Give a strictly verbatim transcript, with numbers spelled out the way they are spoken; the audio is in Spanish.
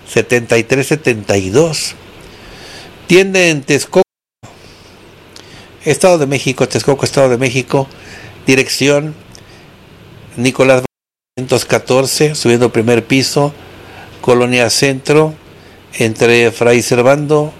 setenta y tres setenta y dos. Tienda en Texcoco, Estado de México, Texcoco, Estado de México. Dirección Nicolás doscientos catorce, subiendo primer piso, Colonia Centro, entre Fray Servando